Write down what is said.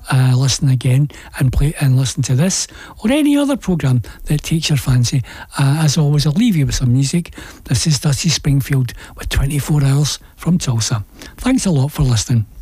listen again and listen to this or any other programme that takes your fancy. As always, I'll leave you with some music. This is Dusty Springfield with 24 Hours from Tulsa. Thanks a lot for listening.